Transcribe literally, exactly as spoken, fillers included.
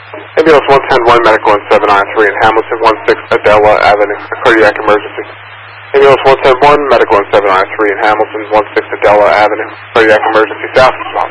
Ambulance one ten one, medical in seven I three in Hamilton, one six Adela Avenue, a cardiac emergency. Ambulance one ten one, medical in seven I three in Hamilton, one six Adela Avenue, cardiac emergency, south.